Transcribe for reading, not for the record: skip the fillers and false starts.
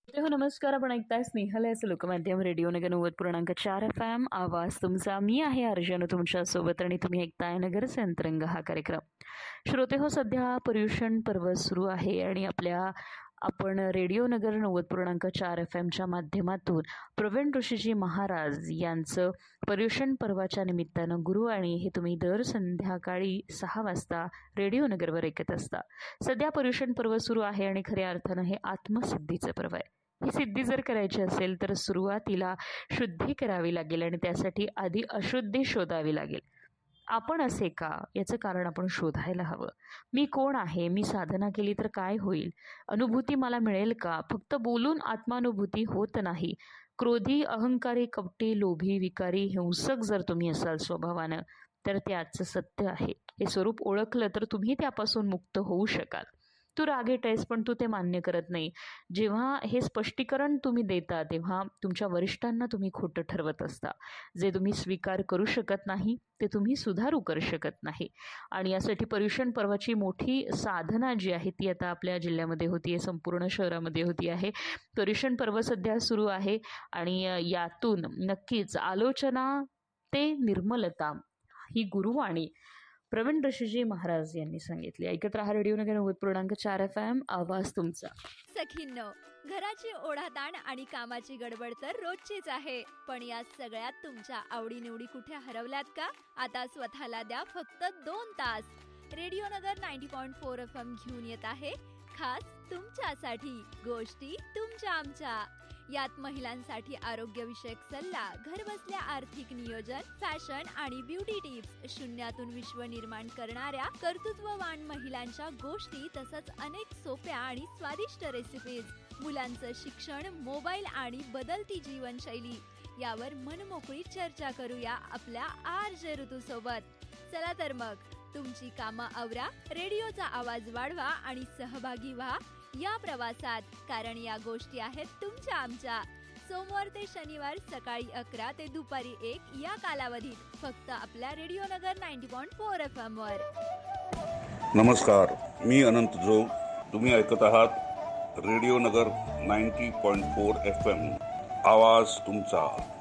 हो नमस्कार. आपण ऐकताय स्नेहालयाचं लोकमाध्यम रेडिओ नगर 90.4 FM. आवाज तुमचा. मी आहे अर्जन तुमच्यासोबत आणि तुम्ही ऐकताय नगरचे अंतरंग हा कार्यक्रम. श्रोते हो, सध्या पर्युषण पर्व सुरू आहे आणि आपण रेडिओ नगर 90.4 FMच्या माध्यमातून प्रवीण ऋषीजी महाराज यांचं पर्युषण पर्वाच्या निमित्तानं गुरुवाणी हे तुम्ही दर संध्याकाळी 6 वाजता रेडिओ नगरवर ऐकत असता. सध्या पर्युषण पर्व सुरू आहे आणि खऱ्या अर्थानं हे आत्मसिद्धीचं पर्व आहे. ही सिद्धी जर करायची असेल तर सुरुवातीला शुद्धी करावी लागेल आणि त्यासाठी आधी अशुद्धी शोधावी लागेल. आपण असे का, याचं कारण आपण शोधायला हवं. मी कोण आहे, मी साधना केली तर काय होईल, अनुभूती मला मिळेल का. फक्त बोलून आत्मानुभूती होत नाही. क्रोधी, अहंकारी, कपटी, लोभी, विकारी, हिंसक जर तुम्ही असाल स्वभावानं तर ते आजचं सत्य आहे. हे स्वरूप ओळखलं तर तुम्ही त्यापासून मुक्त होऊ शकाल. तू रागीट आहेस पण तू ते मान्य करत नाही. जेव्हा हे स्पष्टीकरण तुम्ही देता तेव्हा तुमच्या वरिष्ठांना तुम्ही खोटं ठरवत असता. जे तुम्ही स्वीकार करू शकत नाही ते तुम्ही सुधारू करू शकत नाही. आणि यासाठी पर्युषण पर्वाची मोठी साधना जी आहे ती आता आपल्या जिल्ह्यामध्ये होती आहे, संपूर्ण शहरामध्ये होती आहे. पर्युषण पर्व सध्या सुरू आहे आणि यातून नक्कीच आलोचना ते निर्मलता ही गुरुवाणी प्रवीण ऋषीजी महाराज यांनी सांगितली. ऐकत रहा रेडिओ नगर 90.4 FM. आवाज तुमचा. सखींनो, घराची ओढाताण आणि कामाची गडबड तर रोजचीच आहे, पण या सगळ्यात तुमच्या आवडीनिवडी कुठे हरवल्यात का? आता स्वतःला द्या फक्त 2 तास. रेडिओ नगर 90.4 FM घेऊन येत आहे खास तुमच्यासाठी गोष्टी तुमच्या आमच्या. यात महिलांसाठी आरोग्यविषयक सल्ला, घरबसल्या आर्थिक नियोजन, फॅशन आणि ब्युटी टिप्स, शून्यातून विश्व निर्माण करणाऱ्या कर्तृत्ववान महिलांच्या गोष्टी, तसंच अनेक सोप्या आणि स्वादिष्ट रेसिपीज, मुलांचं शिक्षण, मोबाईल आणि बदलती जीवनशैली यावर मनमोकळी चर्चा करूया आपल्या RJ ऋतू सोबत. चला तर मग तुमची कामं आवरा, रेडिओचा आवाज वाढवा आणि सहभागी व्हा या प्रवासात, कारण या गोष्टी आहेत तुमच्या आमच्या. सोमवार ते शनिवार सकाळी 11 ते दुपारी 1 या कालावधीत फक्त आपल्या रेडिओ नगर 90.4 FM वर. नमस्कार, मी अनंत जो. तुम्ही ऐकत आहात रेडिओ नगर 90.4 FM. आवाज तुमचा.